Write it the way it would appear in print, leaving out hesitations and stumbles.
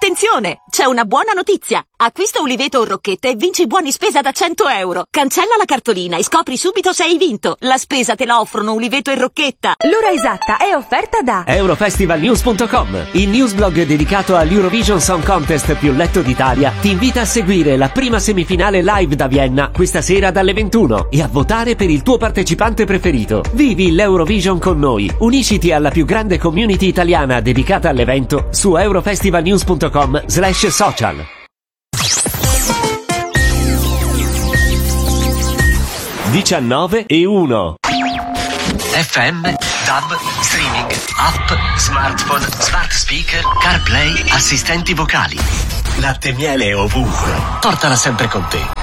Attenzione! C'è una buona notizia! Acquista Uliveto o Rocchetta e vinci buoni spesa da 100 euro. Cancella la cartolina e scopri subito se hai vinto. La spesa te la offrono Uliveto e Rocchetta. L'ora esatta è offerta da Eurofestivalnews.com. Il newsblog dedicato all'Eurovision Song Contest più letto d'Italia ti invita a seguire la prima semifinale live da Vienna questa sera dalle 21 e a votare per il tuo partecipante preferito. Vivi l'Eurovision con noi. Unisciti alla più grande community italiana dedicata all'evento su eurofestivalnews.com/social. (19:01) FM, DAB, streaming, app, smartphone, smart speaker, CarPlay, assistenti vocali. Latte e miele ovunque. Portala sempre con te.